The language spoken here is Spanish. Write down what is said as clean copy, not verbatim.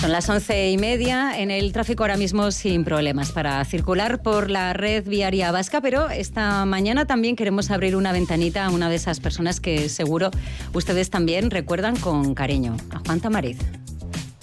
Son las 11:30, en el tráfico ahora mismo sin problemas para circular por la red viaria vasca, pero esta mañana también queremos abrir una ventanita a una de esas personas que seguro ustedes también recuerdan con cariño, a Juan Tamariz.